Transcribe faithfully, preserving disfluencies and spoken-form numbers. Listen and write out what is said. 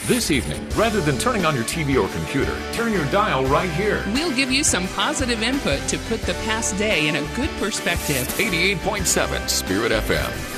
This evening, rather than turning on your T V or computer, turn your dial right here. We'll give you some positive input to put the past day in a good perspective. eighty-eight point seven Spirit F M.